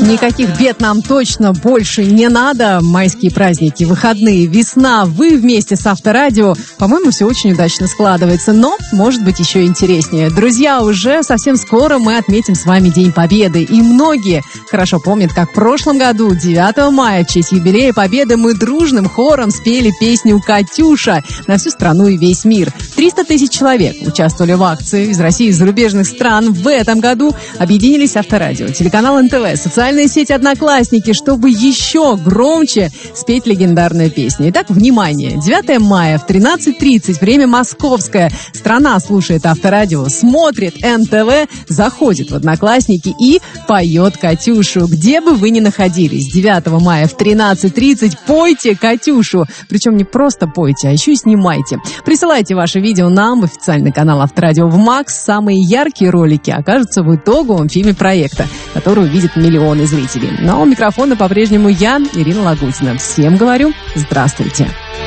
Никаких бед нам точно больше не надо. Майские праздники, выходные, весна. Вы вместе с Авторадио. По-моему, все очень удачно складывается. Но, может быть, еще интереснее. Друзья, уже совсем скоро мы отметим с вами День Победы. И многие хорошо помнят, как в прошлом году, 9 мая, в честь юбилея Победы, мы дружным хором спели песню «Катюша» на всю страну и весь мир. 300 тысяч человек участвовали в акции из России и зарубежных стран. В этом году объединились Авторадио, телеканал НТВ, социальные сети «Одноклассники», чтобы еще громче спеть легендарную песню. Итак, внимание! 9 мая в 13:30, время московское. Страна слушает Авторадио, смотрит НТВ, заходит в «Одноклассники» и поет «Катюшу». Где бы вы ни находились, 9 мая в 13:30 пойте «Катюшу». Причем не просто пойте, а еще и снимайте. Присылайте ваше видео нам в официальный канал Авторадио в Макс. Самые яркие ролики окажутся в итоговом фильме проекта, который увидят миллионы зрителей. Но у микрофона по-прежнему я, Ирина Лагутина. Всем говорю здравствуйте.